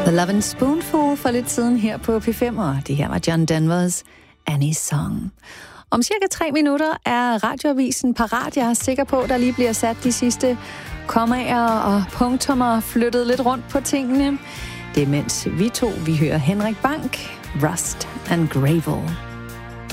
The Love and Spoonful for lidt siden her på P5, og det her var John Denvers Annie's Song. Om cirka 3 minutter er radioavisen parat. Jeg er sikker på, at der lige bliver sat de sidste kommaer og punktummer flyttet lidt rundt på tingene. Det er mens vi hører Henrik Bank, Rust and Gravel.